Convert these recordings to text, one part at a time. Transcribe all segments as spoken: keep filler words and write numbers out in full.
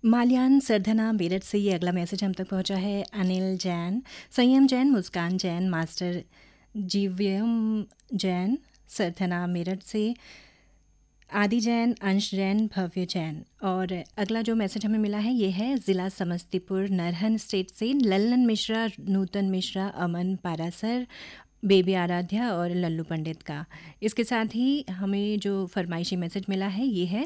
माल्यान सरधना मेरठ से ये अगला मैसेज हम तक पहुंचा है। अनिल जैन, संयम जैन, मुस्कान जैन, मास्टर जीव्यम जैन सरधना मेरठ से, आदि जैन, अंश जैन, भव्य जैन। और अगला जो मैसेज हमें मिला है ये है ज़िला समस्तीपुर नरहन स्टेट से लल्लन मिश्रा, नूतन मिश्रा, अमन पारासर, बेबी आराध्या और लल्लू पंडित का। इसके साथ ही हमें जो फरमाइशी मैसेज मिला है ये है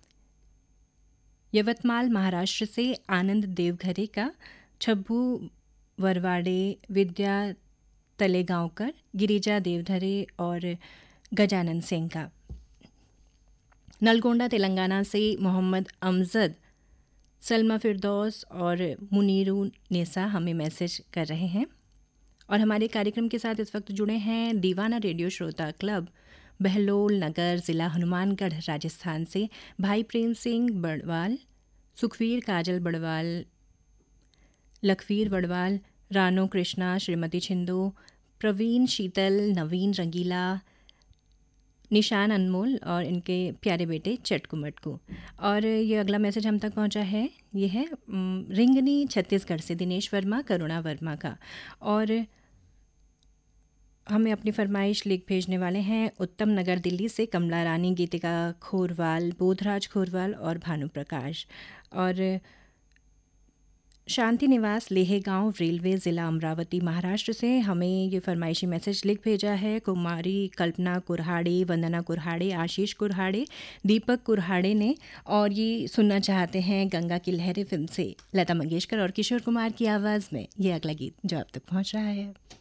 यवतमाल महाराष्ट्र से आनंद देवघरे का, छब्बू वरवाड़े, विद्या तलेगांवकर, गिरिजा देवधरे और गजानन सिंह का। नलगोंडा तेलंगाना से मोहम्मद अमजद, सलमा फिरदौस और मुनीरू नेसा हमें मैसेज कर रहे हैं। और हमारे कार्यक्रम के साथ इस वक्त जुड़े हैं दीवाना रेडियो श्रोता क्लब बहलोल नगर, ज़िला हनुमानगढ़, राजस्थान से भाई प्रेम सिंह बड़वाल, सुखवीर काजल बड़वाल, लखवीर बड़वाल, रानो कृष्णा, श्रीमती छिंदो, प्रवीण शीतल, नवीन रंगीला, निशान अनमोल और इनके प्यारे बेटे चटकुमट को। और ये अगला मैसेज हम तक पहुंचा है ये है रिंगनी छत्तीसगढ़ से दिनेश वर्मा, करुणा वर्मा का। और हमें अपनी फरमाइश लिख भेजने वाले हैं उत्तम नगर दिल्ली से कमला रानी, गीतिका खोरवाल, बोधराज खोरवाल और भानु प्रकाश। और शांति निवास लेह गांव, रेलवे, ज़िला अमरावती, महाराष्ट्र से हमें ये फरमाइशी मैसेज लिख भेजा है कुमारी कल्पना कुरहाड़े, वंदना कुरहाड़े, आशीष कुरहाड़े, दीपक कुरहाड़े ने। और ये सुनना चाहते हैं गंगा की लहरें फिल्म से लता मंगेशकर और किशोर कुमार की आवाज़ में ये अगला गीत जो आप तक पहुंच रहा है।